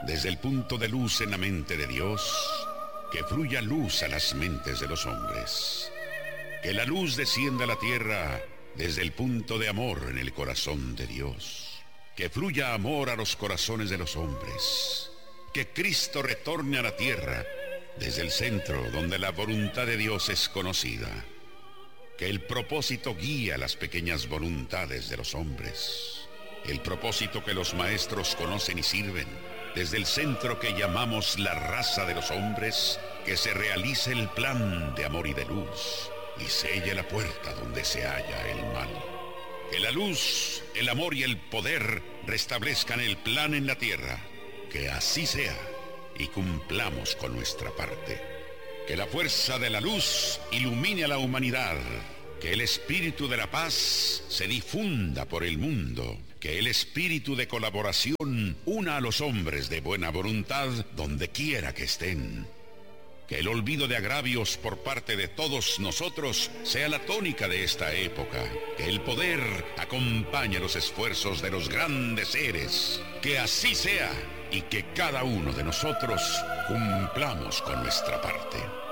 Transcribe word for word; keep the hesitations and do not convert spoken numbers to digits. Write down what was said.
desde el punto de luz en la mente de Dios, que fluya luz a las mentes de los hombres. Que la luz descienda a la tierra desde el punto de amor en el corazón de Dios. Que fluya amor a los corazones de los hombres. Que Cristo retorne a la tierra desde el centro donde la voluntad de Dios es conocida. Que el propósito guíe a las pequeñas voluntades de los hombres. El propósito que los maestros conocen y sirven, desde el centro que llamamos la raza de los hombres, que se realice el plan de amor y de luz, y selle la puerta donde se halla el mal. Que la luz, el amor y el poder restablezcan el plan en la tierra. Que así sea, y cumplamos con nuestra parte. Que la fuerza de la luz ilumine a la humanidad. Que el espíritu de la paz se difunda por el mundo. Que el espíritu de colaboración una a los hombres de buena voluntad donde quiera que estén. Que el olvido de agravios por parte de todos nosotros sea la tónica de esta época. Que el poder acompañe los esfuerzos de los grandes seres. Que así sea y que cada uno de nosotros cumplamos con nuestra parte.